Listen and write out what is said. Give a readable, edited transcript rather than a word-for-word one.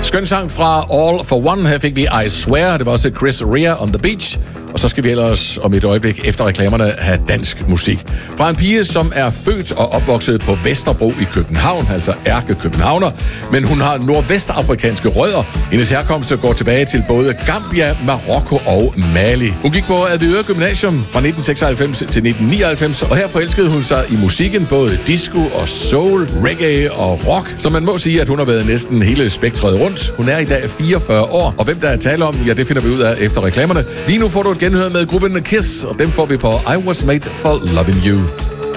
Skøn sang fra All for One. Her fik vi I Swear. Det var også Chris Rea on the Beach. Og så skal vi ellers om et øjeblik efter reklamerne have dansk musik. Fra en pige, som er født og opvokset på Vesterbro i København, altså ærke-københavner, men hun har nordvestafrikanske rødder. Hendes herkomst går tilbage til både Gambia, Marokko og Mali. Hun gik på Avedøre Gymnasium fra 1996 til 1999, og her forelskede hun sig i musikken, både disco og soul, reggae og rock. Så man må sige, at hun har været næsten hele spektret rundt. Hun er i dag 44 år, og hvem der er tale om, ja, det finder vi ud af efter reklamerne. Lige nu får du et genhør med gruppen Kiss, og dem får vi på I Was Made for Loving You.